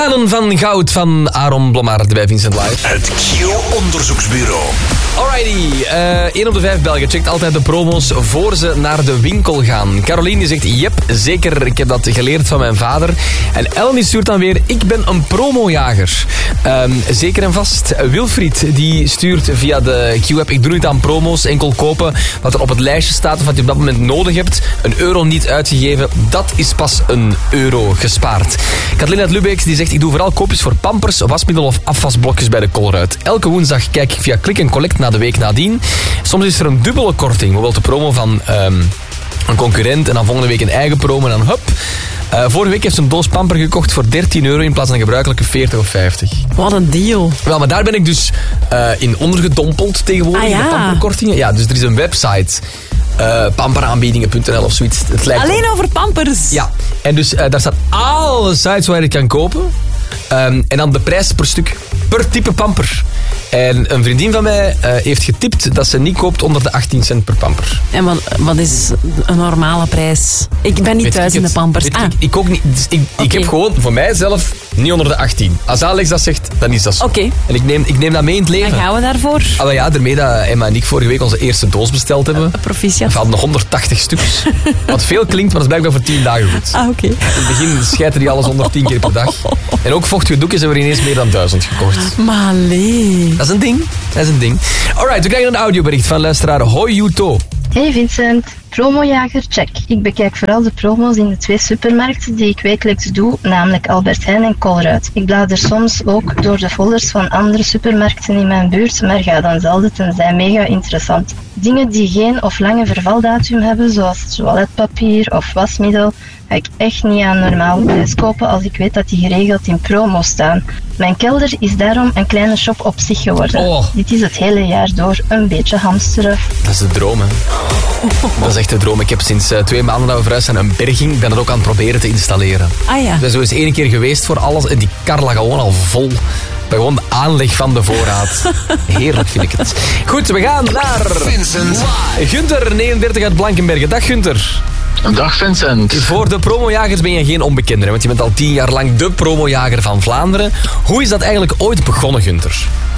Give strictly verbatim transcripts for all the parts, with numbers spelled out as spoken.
Tranen van goud van Aaron Blommaert bij Vincent Live. Het Q-onderzoeksbureau. Alrighty, uh, één op de vijf Belgen checkt altijd de promo's voor ze naar de winkel gaan. Caroline die zegt, yep, zeker, ik heb dat geleerd van mijn vader. En Ellen die stuurt dan weer, ik ben een promojager. Um, zeker en vast. Wilfried die stuurt via de Q-app, ik doe niet aan promo's, enkel kopen wat er op het lijstje staat of wat je op dat moment nodig hebt. Een euro niet uitgegeven, dat is pas een euro gespaard. Kathleen uit Lubeek die zegt, ik doe vooral koopjes voor pampers, wasmiddel of afwasblokjes bij de Colruyt. Elke woensdag kijk ik via Click en Collect naar de week nadien. Soms is er een dubbele korting, bijvoorbeeld de promo van um, een concurrent en dan volgende week een eigen promo en dan hup. Uh, vorige week heeft ze een doos pamper gekocht voor dertien euro in plaats van een gebruikelijke veertig of vijftig. Wat een deal. Wel, maar daar ben ik dus uh, in ondergedompeld tegenwoordig, ah, ja. de pamperkortingen. Ja, dus er is een website, uh, pamperaanbiedingen punt n l of zoiets. Het lijkt Alleen op. over pampers? Ja, en dus uh, daar staan alle sites waar je het kan kopen. Um, en dan de prijs per stuk, per type pamper. En een vriendin van mij uh, heeft getipt dat ze niet koopt onder de achttien cent per pamper. En wat, wat is een normale prijs? Ik ben niet Weet thuis in de pampers. Weet Ah. ik, ik ook niet. Dus ik, Okay. ik heb gewoon voor mijzelf niet onder de achttien. Als Alex dat zegt, dan is dat zo. Oké. Okay. En ik neem, ik neem dat mee in het leven. En gaan we daarvoor? Ah, wel ja, daarmee dat Emma en ik vorige week onze eerste doos besteld hebben. Uh, proficiat. We hadden nog honderdtachtig stuks. Wat veel klinkt, maar dat is blijkbaar voor tien dagen goed. Ah, oké. Okay. In het begin schijten die alles honderdtien keer per dag. En ook vochtige doekjes hebben we ineens meer dan duizend gekocht. Maar nee. Dat is een ding. Dat is een ding. Alright, we krijgen een audiobericht van luisteraar Hoi Yuto. Hey Vincent, promojager, check. Ik bekijk vooral de promo's in de twee supermarkten die ik wekelijks doe, namelijk Albert Heijn en Colruyt. Ik blader soms ook door de folders van andere supermarkten in mijn buurt, maar ga dan zelden, tenzij mega interessant. Dingen die geen of lange vervaldatum hebben, zoals toiletpapier of wasmiddel, ga ik echt niet aan normaal prijs kopen als ik weet dat die geregeld in promo staan. Mijn kelder is daarom een kleine shop op zich geworden. Oh. Dit is het hele jaar door een beetje hamsteren. Dat is de droom, hè. Dat is echt de droom. Ik heb sinds uh, twee maanden dat we verhuisd zijn een berging. Ik ben dat ook aan het proberen te installeren. Ah ja. Ik ben zo eens één keer geweest voor alles en die kar lag gewoon al vol. Bij gewoon de aanleg van de voorraad. Heerlijk vind ik het. Goed, we gaan naar Vincent. Gunther, negenendertig uit Blankenbergen. Dag Gunther. Dag Vincent. Voor de promojagers ben je geen onbekende, want je bent al tien jaar lang de promojager van Vlaanderen. Hoe is dat eigenlijk ooit begonnen, Gunther?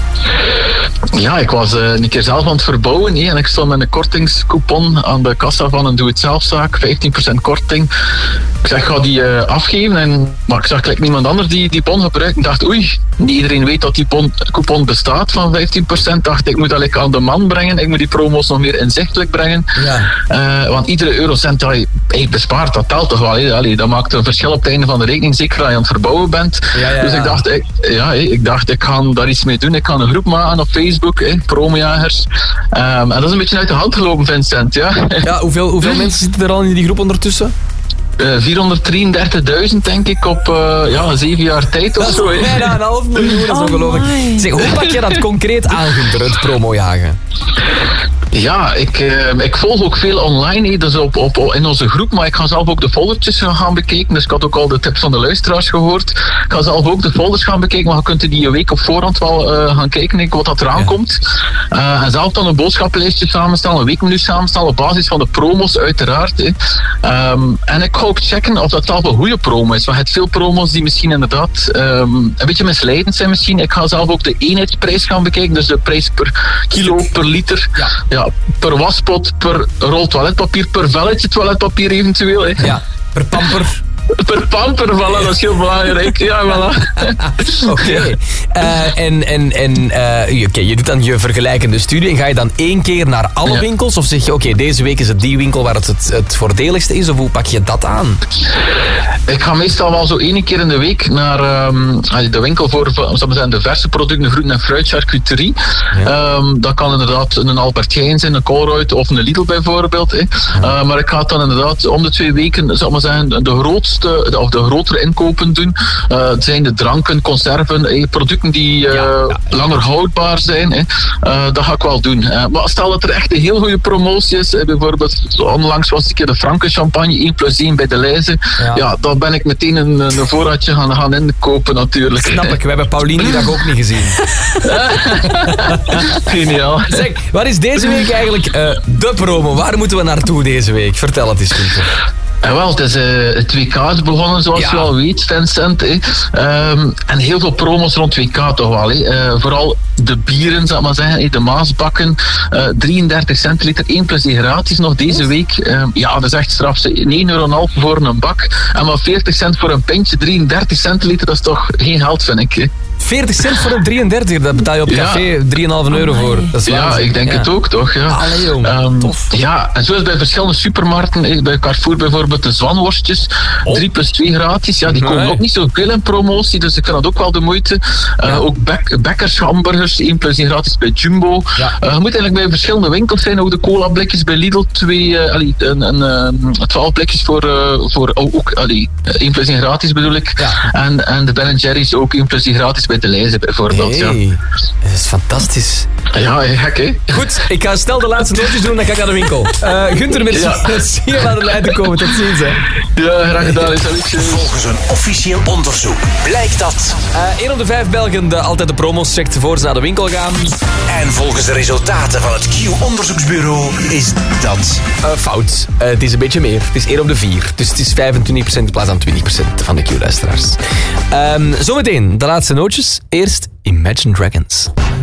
Ja, ik was uh, een keer zelf aan het verbouwen he, en ik stond met een kortingscoupon aan de kassa van een doe-het-zelfzaak, vijftien procent korting. Ik zeg, ga die uh, afgeven, en, maar ik zag gelijk niemand anders die die bon gebruikt. Ik dacht, oei, niet iedereen weet dat die bon, coupon bestaat van vijftien procent. Dacht, ik moet dat like, aan de man brengen, ik moet die promo's nog meer inzichtelijk brengen. Ja. Uh, want iedere eurocent dat je hey, bespaart, dat telt toch wel. He. Allee, dat maakt een verschil op het einde van de rekening, zeker als je aan het verbouwen bent. Ja, ja, dus ik dacht, ik, ja, hey, ik dacht, ik ga daar iets mee doen. Ik ga een groep maken op Facebook, hey, promojagers. Um, en dat is een beetje uit de hand gelopen, Vincent. Ja, ja hoeveel, hoeveel mensen zitten er al in die groep ondertussen? Uh, vierhonderddrieëndertigduizend denk ik op uh, ja, zeven jaar tijd of zo. Bijna een half miljoen, dat is ongelooflijk. Zeg, hoe pak je dat concreet aan, Gunther, het promojagen? Ja, ik, uh, ik volg ook veel online, he, dus op, op, in onze groep, maar ik ga zelf ook de foldertjes gaan bekijken. Dus ik had ook al de tips van de luisteraars gehoord. Ik ga zelf ook de folders gaan bekijken, maar je kunt die een week op voorhand wel uh, gaan kijken, wat dat eraan ja. komt. Uh, en zelf dan een boodschappenlijstje samenstellen, een weekmenu samenstellen op basis van de promos uiteraard. Um, en ik ga ook checken of dat zelf een goede promo is. Want je hebt veel promos die misschien inderdaad um, een beetje misleidend zijn misschien. Ik ga zelf ook de eenheidsprijs gaan bekijken, dus de prijs per kilo, per liter. Ja. Ja, per waspot, per rol toiletpapier, per velletje toiletpapier eventueel. Hè. Ja, per pamper. Per pamper, voilà, dat is heel belangrijk. Ja, voilà. Oké. Okay. Uh, en en, en uh, okay, je doet dan je vergelijkende studie en ga je dan één keer naar alle ja. winkels? Of zeg je, oké, okay, deze week is het die winkel waar het, het het voordeligste is? Of hoe pak je dat aan? Ik ga meestal wel zo één keer in de week naar um, de winkel voor zijn de verse producten, groenten en fruit, charcuterie. Ja. Um, dat kan inderdaad een Albert Heijn zijn, een Colruyt of een Lidl bijvoorbeeld. Eh. Ja. Uh, maar ik ga dan inderdaad om de twee weken, zal maar zeggen, de grootste of de grotere inkopen doen. Uh, het zijn de dranken, conserven, eh, producten die uh, ja, ja, ja. langer houdbaar zijn. Eh. Uh, dat ga ik wel doen. Uh, maar stel dat er echt een heel goede promotie is, eh, bijvoorbeeld onlangs was een keer de Franke champagne, één plus één bij de Leize. Ja. ja, dan ben ik meteen een, een voorraadje gaan, gaan inkopen natuurlijk. Snap ik, we hebben Paulien die dag ook niet gezien. Geniaal. Zeg, wat is deze week eigenlijk uh, de promo? Waar moeten we naartoe deze week? Vertel het eens, Gunther. En wel, het is uh, het W K is begonnen, zoals Ja. je al weet, Vincent. Hè. Um, en heel veel promos rond W K toch wel. Hè. Uh, vooral de bieren, zal ik maar zeggen. Hè. De Maasbakken, uh, drieëndertig centiliter, één plus één gratis nog deze week. Um, ja, dat is echt straf. negen euro en half voor een bak. En maar veertig cent voor een pintje, drieëndertig centiliter, dat is toch geen geld, vind ik. Hè. veertig cent voor een drieëndertig, dat betaal je op Ja. café drie komma vijf euro voor. Dat is Ja, waanzin. ik denk Ja. het ook, toch? Ja. Allee, jong. Ehm, Tof. Ja, en zoals bij verschillende supermarkten, eh, bij Carrefour bijvoorbeeld, de zwanworstjes, Oh. drie plus twee gratis. Ja, die komen Nee. ook niet zoveel in promotie, dus ik vind dat ook wel de moeite. Uh, Ja. Ook bek, Bekkers hamburgers, één plus één gratis bij Jumbo. Ja. Uh, je moet eigenlijk bij verschillende winkels zijn, ook de cola blikjes bij Lidl, twee, uh, allee, een, een, uh, twaalf blikjes voor, uh, voor oh, ook, allee, één plus één gratis bedoel ik. Ja. En, en de Ben Jerry's ook één plus één gratis bij de Leijzen bijvoorbeeld. Hey, Ja. dat is fantastisch. Ja, gek hè? Goed, ik ga snel de laatste nootjes doen en dan ga ik naar de winkel. Uh, Gunther, merci, Ja. merci om aan de lijn te komen. Tot ziens. Hè. Ja, graag gedaan. Salutjes. Volgens een officieel onderzoek blijkt dat. Uh, één op de vijf Belgen de altijd de promos checkt voor ze naar de winkel gaan. En volgens de resultaten van het Q-onderzoeksbureau is dat... Uh, fout. Uh, het is een beetje meer. Het is één op de vier. Dus het is vijfentwintig procent in plaats van twintig procent van de Q-luisteraars. Um, zometeen de laatste nootjes. Eerst Imagine Dragons.